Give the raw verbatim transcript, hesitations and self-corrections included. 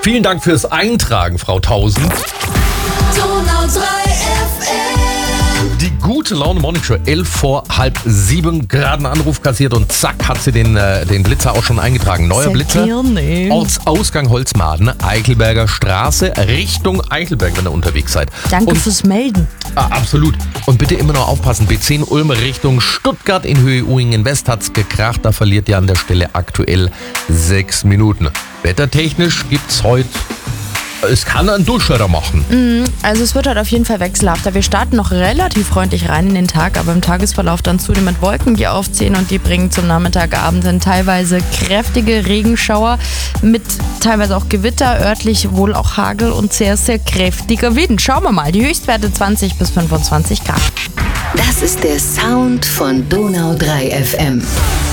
Vielen Dank fürs Eintragen, Frau Tausend. Donau drei F M. Die gute Laune Morning Show, elf vor halb sieben, gerade einen Anruf kassiert und zack, hat sie den, äh, den Blitzer auch schon eingetragen. Neuer Sehr Blitzer, gerne. Ortsausgang Holzmaden, Eichelberger Straße, Richtung Eichelberg, wenn ihr unterwegs seid. Danke und, fürs Melden. ah, absolut. Und bitte immer noch aufpassen, B zehn Ulm Richtung Stuttgart in Höhe Uhingen West hat's gekracht, da verliert ihr an der Stelle aktuell sechs Minuten. Wettertechnisch gibt's heute, es kann einen Durchschnitter machen. Also es wird halt auf jeden Fall wechselhafter. Wir starten noch relativ freundlich rein in den Tag, aber im Tagesverlauf dann zunehmend Wolken, die aufziehen und die bringen zum Nachmittag, Abend dann teilweise kräftige Regenschauer mit teilweise auch Gewitter, örtlich wohl auch Hagel und sehr, sehr kräftiger Wind. Schauen wir mal, die Höchstwerte zwanzig bis fünfundzwanzig Grad. Das ist der Sound von Donau drei F M.